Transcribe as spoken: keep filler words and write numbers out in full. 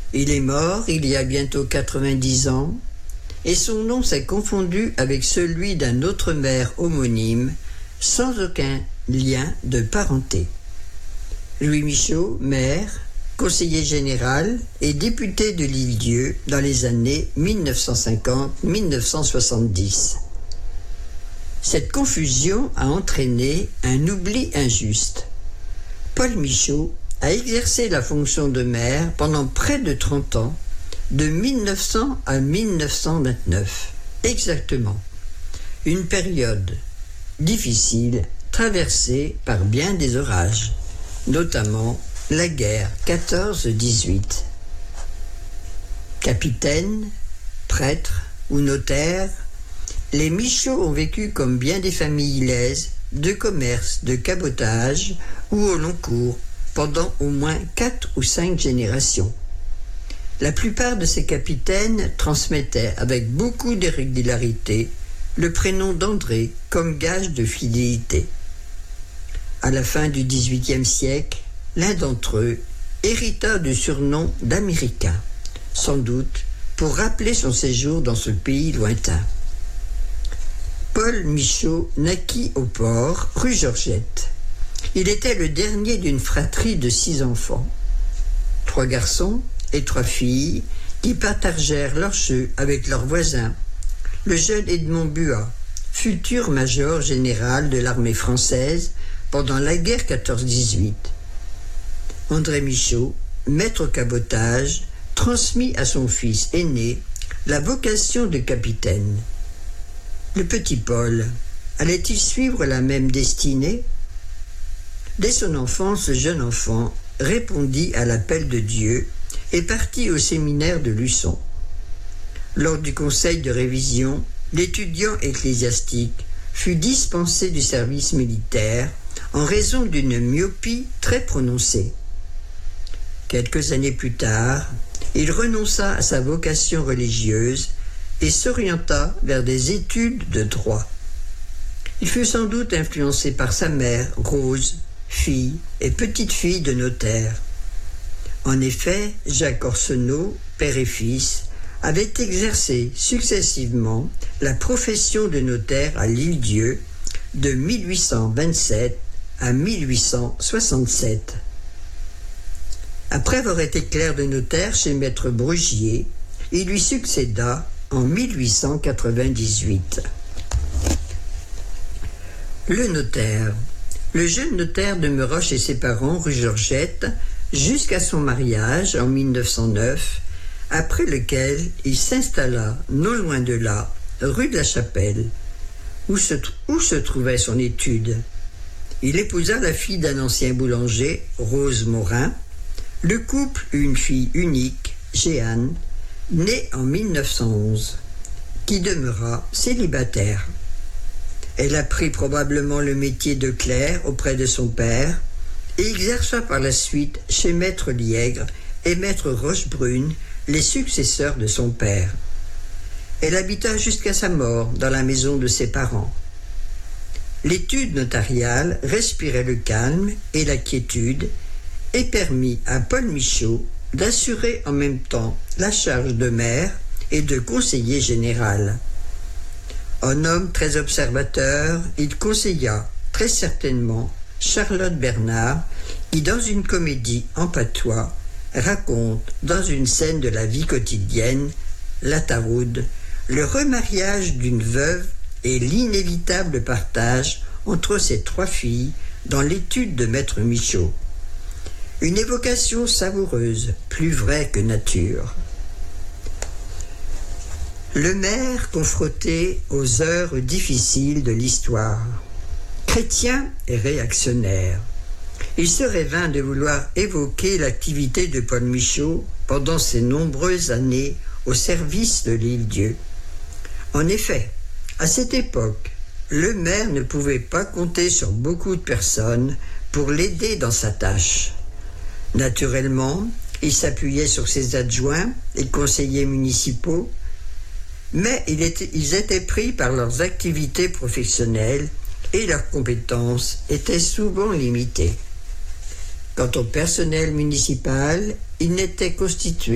Il est mort il y a bientôt quatre-vingt-dix ans, et son nom s'est confondu avec celui d'un autre maire homonyme, sans aucun lien de parenté. Louis Michot, maire, conseiller général et député de l'Île-Dieu dans les années mille neuf cent cinquante à mille neuf cent soixante-dix. Cette confusion a entraîné un oubli injuste. Paul Michot a exercé la fonction de maire pendant près de trente ans, de mille neuf cents à mille neuf cent vingt-neuf, exactement. Une période difficile traversée par bien des orages, notamment la guerre quatorze dix-huit. Capitaine, prêtre ou notaire, les Michot ont vécu comme bien des familles ilaises, de commerce, de cabotage ou au long cours pendant au moins quatre ou cinq générations. La plupart de ces capitaines transmettaient avec beaucoup de régularité le prénom d'André comme gage de fidélité. À la fin du dix-huitième siècle, l'un d'entre eux hérita du surnom d'Américain, sans doute pour rappeler son séjour dans ce pays lointain. Paul Michot naquit au port, rue Georgette. Il était le dernier d'une fratrie de six enfants. Trois garçons et trois filles qui partagèrent leurs jeux avec leurs voisins. Le jeune Edmond Buat, futur major général de l'armée française pendant la guerre quatorze dix-huit. André Michot, maître au cabotage, transmit à son fils aîné la vocation de capitaine. Le petit Paul, allait-il suivre la même destinée? Dès son enfance, le jeune enfant répondit à l'appel de Dieu et partit au séminaire de Luçon. Lors du conseil de révision, l'étudiant ecclésiastique fut dispensé du service militaire en raison d'une myopie très prononcée. Quelques années plus tard, il renonça à sa vocation religieuse et s'orienta vers des études de droit. Il fut sans doute influencé par sa mère, Rose, fille et petite-fille de notaire. En effet, Jacques Orsenot, père et fils, avaient exercé successivement la profession de notaire à l'Île-Dieu de mille huit cent vingt-sept à mille huit cent soixante-sept. Après avoir été clerc de notaire chez maître Brugier, il lui succéda en mille huit cent quatre-vingt-dix-huit. Le notaire. Le jeune notaire demeura chez ses parents rue Georgette jusqu'à son mariage en mille neuf cent neuf, après lequel il s'installa non loin de là, rue de la Chapelle, où se, où se trouvait son étude. Il épousa la fille d'un ancien boulanger, Rose Morin. Le couple eut une fille unique, Jeanne, née en mille neuf cent onze, qui demeura célibataire. Elle apprit probablement le métier de clerc auprès de son père et exerça par la suite chez maître Liègre et maître Rochebrune, les successeurs de son père. Elle habita jusqu'à sa mort dans la maison de ses parents. L'étude notariale respirait le calme et la quiétude et permit à Paul Michot d'assurer en même temps la charge de maire et de conseiller général. Un homme très observateur, il conseilla très certainement Charlotte Bernard, qui dans une comédie en patois raconte dans une scène de la vie quotidienne, La Taroude, le remariage d'une veuve et l'inévitable partage entre ses trois filles dans l'étude de maître Michot. Une évocation savoureuse, plus vraie que nature. Le maire confronté aux heures difficiles de l'histoire. Chrétien et réactionnaire. Il serait vain de vouloir évoquer l'activité de Paul Michot pendant ces nombreuses années au service de l'Île-Dieu. En effet, à cette époque, le maire ne pouvait pas compter sur beaucoup de personnes pour l'aider dans sa tâche. Naturellement, il s'appuyait sur ses adjoints et conseillers municipaux, mais il était, ils étaient pris par leurs activités professionnelles et leurs compétences étaient souvent limitées. Quant au personnel municipal, il n'était constitué